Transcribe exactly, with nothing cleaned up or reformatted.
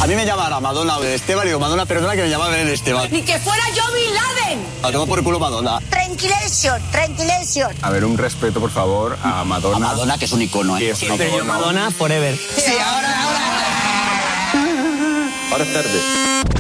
A mí me llaman a Madonna o Esteban y digo, Madonna, perdona que me llama Belén Esteban. Ni que fuera yo Bin Laden. A tomar por el culo Madonna. Tranquilation, tranquilation. A ver, un respeto, por favor, a Madonna. A Madonna, que es un icono, ¿eh? Es un icono. Madonna forever. Sí, ahora, ahora. Ahora es tarde.